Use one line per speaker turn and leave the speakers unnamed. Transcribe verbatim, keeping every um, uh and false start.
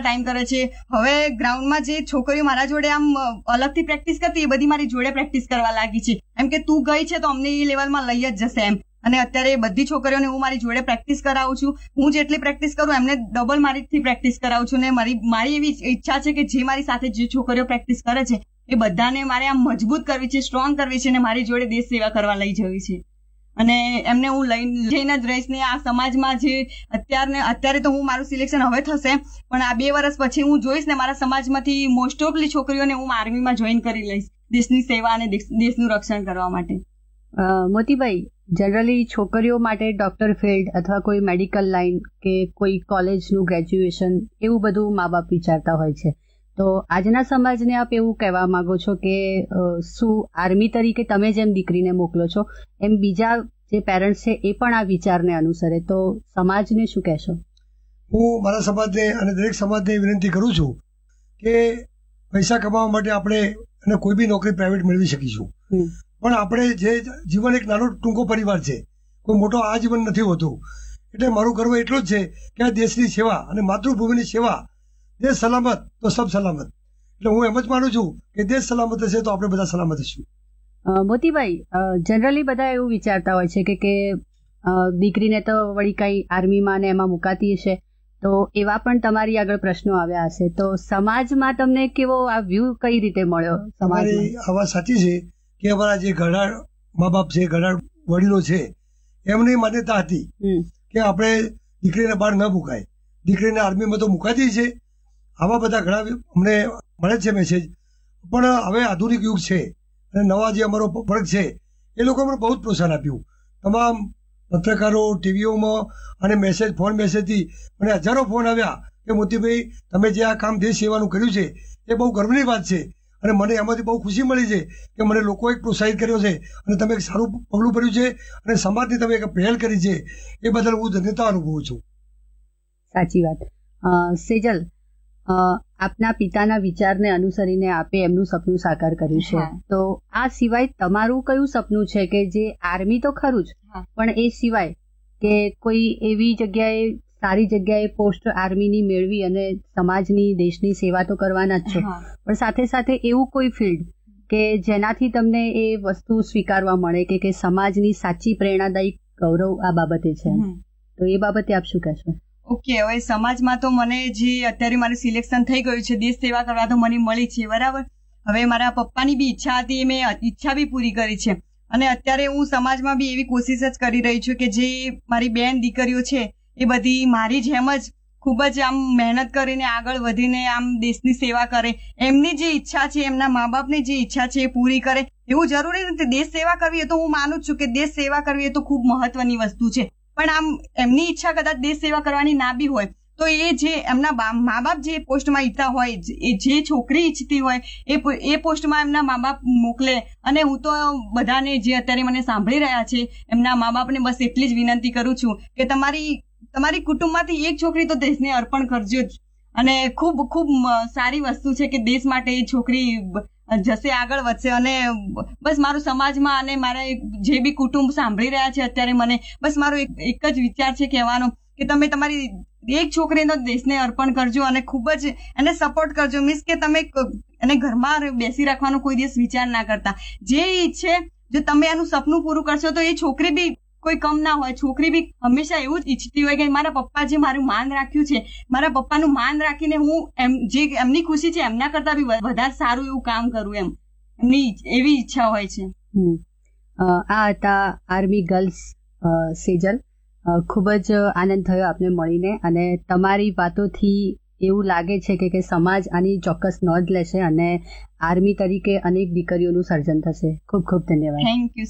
Time કરે છે. હવે ગ્રાઉન્ડમાં જે છોકરીઓ મારા જોડે આમ અલગથી પ્રેક્ટિસ કરતી એ બધી મારી જોડે પ્રેક્ટિસ કરવા લાગી છે. એમ કે તું ગઈ છે તો અમને એ લેવલમાં લઈ જ જશે એમ. અને અત્યારે બધી છોકરીઓને હું મારી જોડે પ્રેક્ટિસ કરાવું છું. હું જેટલી પ્રેક્ટિસ કરું એમને ડબલ મારીથી પ્રેક્ટિસ કરાવું છું. ને મારી મારી એવી ઈચ્છા છે કે જે મારી સાથે જે છોકરીઓ પ્રેક્ટિસ કરે છે એ બધાને મારે આમ મજબૂત કરવી છે, સ્ટ્રોંગ કરવી છે, અને મારી જોડે દેશ સેવા કરવા લઈ જવી છે. અને એમને હું લઈને જઈને જ રહીશ ને આ સમાજમાં જે અત્યારને અત્યારે તો હું મારું સિલેક્શન હવે થશે, પણ આ બે વર્ષ પછી હું જોઈશ ને મારા સમાજમાંથી મોસ્ટ ઓફલી છોકરીઓને હું આર્મીમાં જોઈન કરી લઈશ દેશની સેવા અને દેશનું રક્ષણ કરવા માટે.
મોતીભાઈ, જનરલી છોકરીઓ માટે ડોક્ટર ફિલ્ડ અથવા કોઈ મેડિકલ લાઈન કે કોઈ કોલેજનું ગ્રેજ્યુએશન એવું બધું મા બાપ વિચારતા હોય છે. તો આજના સમાજને આપ એવું કહેવા માંગો છો કે શું આર્મી તરીકે તમે જેમ દીકરીને મોકલો છો એમ બીજા જે પેરેન્ટ્સ છે એ પણ આ વિચારને અનુસરે, તો સમાજને શું કહેશો?
હું મારા સમાજને અને દરેક સમાજને વિનંતી કરું છું કે પૈસા કમાવા માટે આપણે અને કોઈ બી નોકરી પ્રાઇવેટ મેળવી શકીશું, પણ આપણે જે જીવન એક નાનો ટૂંકો પરિવાર છે, કોઈ મોટો આ જીવન નથી હોતું. એટલે મારું ગર્વ એટલો જ છે કે આ દેશની સેવા અને માતૃભૂમિની સેવા, દેશ સલામત તો સબ સલામત. એટલે હું એમ જ માનું છું કે દેશ સલામત હશે તો આપણે બધા સલામત હશું.
મોતીભાઈ, જનરલી બધા એવું વિચારતા હોય છે કે કે દીકરીને તો વળી કઈ આર્મીમાં ને એમાં મુકાતી હશે, તો એવા પણ તમારી આગળ પ્રશ્નો આવ્યા હશે. તો સમાજમાં તમને કેવો આ વ્યૂ કઈ રીતે મળ્યો?
તમારી આ વાત સાચી છે કે અમારા જે ઘણા મા બાપ છે, ઘણા વડીલો છે, એમની માન્યતા હતી કે આપણે દીકરીને બહાર ન મુકાય, દીકરીને આર્મીમાં તો મુકાતી છે. આવા બધા ઘણા અમને મળે છે મેસેજ. પણ હવે આધુનિક યુગ છે અને નવા જે અમારો વર્ગ છે એ લોકો અમને બહુ જ પ્રોત્સાહન આપ્યું. તમામ પત્રકારો, ટીવીઓમાં અને મેસેજ, ફોન મેસેજથી મને હજારો ફોન આવ્યા કે મોતીભાઈ, તમે જે આ કામ દેશ સેવાનું કર્યું છે એ બહુ ગર્વની વાત છે અને મને એમાંથી બહુ ખુશી મળી છે કે મને લોકોએ પ્રોત્સાહિત કર્યો છે અને તમે એક સારું પગલું ભર્યું છે અને સમાજની તમે એક પહેલ કરી છે, એ બદલ હું ધન્યતા અનુભવું છું.
સાચી વાત. સેજલ, આપના પિતાના વિચારને અનુસરીને આપે એમનું સપનું સાકાર કર્યું છે, તો આ સિવાય તમારું કયું સપનું છે કે જે આર્મી તો ખરું જ, પણ એ સિવાય કે કોઈ એવી જગ્યાએ સારી જગ્યાએ પોસ્ટ આર્મીની મેળવી અને સમાજની દેશની સેવા તો કરવાના જ છો, પણ સાથે સાથે એવું કોઈ ફિલ્ડ કે જેનાથી તમને એ વસ્તુ સ્વીકારવા મળે કે કે સમાજની સાચી પ્રેરણાદાયી ગૌરવ આ બાબતે છે, તો એ બાબતે આપ શું કહેશો?
ઓકે, હવે સમાજમાં તો મને જે અત્યારે મારું સિલેક્શન થઈ ગયું છે, દેશ સેવા કરવા તો મને મળી છે, બરાબર. હવે મારા પપ્પાની બી ઈચ્છા હતી, મેં ઈચ્છા બી પૂરી કરી છે અને અત્યારે હું સમાજમાં બી એવી કોશિશ જ કરી રહી છું કે જે મારી બેન દીકરીઓ છે એ બધી મારી જેમ જ ખૂબ જ આમ મહેનત કરીને આગળ વધીને આમ દેશની સેવા કરે. એમની જે ઈચ્છા છે, એમના મા બાપની જે ઈચ્છા છે એ પૂરી કરે. એવું જરૂરી નથી દેશ સેવા કરવી એ તો હું માનું છું કે દેશ સેવા કરવી એ તો ખૂબ મહત્વની વસ્તુ છે, પણ આમ એમની ઈચ્છા કદાચ દેશ સેવા કરવાની ના બી હોય તો એ જે એમના મા બાપ જે પોસ્ટમાં ઈચ્છતા હોય, એ જે છોકરી ઈચ્છતી હોય એ એ પોસ્ટમાં એમના મા બાપ મોકલે. અને હું તો બધાને જે અત્યારે મને સાંભળી રહ્યા છે એમના મા બાપને બસ એટલી જ વિનંતી કરું છું કે તમારી તમારી કુટુંબમાંથી એક છોકરી તો દેશને અર્પણ કરજો જ. અને ખૂબ ખૂબ સારી વસ્તુ છે કે દેશ માટે એ છોકરી જશે, આગળ વધશે. અને બસ મારું સમાજમાં અને મારા જે બી કુટુંબ સાંભળી રહ્યા છે અત્યારે મને બસ મારો એક જ વિચાર છે કહેવાનો કે તમે તમારી એક છોકરીનો દેશને અર્પણ કરજો અને ખૂબ જ એને સપોર્ટ કરજો. મીન્સ કે તમે એને ઘરમાં બેસી રાખવાનો કોઈ દિવસ વિચાર ના કરતા. જે ઈચ્છે જો તમે એનું સપનું પૂરું કરશો તો એ છોકરી બી કોઈ કમ ના હોય. છોકરી બી હંમેશા એવું જ ઈચ્છતી હોય કે મારા પપ્પા જે મારું માન રાખ્યું છે, મારા પપ્પાનું માન રાખીને હું એમ જે એમની ખુશી છે એમના કરતા બી વધારે સારું એવું કામ કરું, એમ એમની એવી ઈચ્છા હોય છે.
આ હતા આર્મી ગર્લ્સ સેજલ. ખૂબ જ આનંદ થયો આપને મળીને અને તમારી વાતોથી એવું લાગે છે કે સમાજ આની ચોક્કસ નોંધ લેશે અને આર્મી તરીકે અનેક દીકરીઓનું સર્જન થશે. ખૂબ ખૂબ ધન્યવાદ.
Thank you.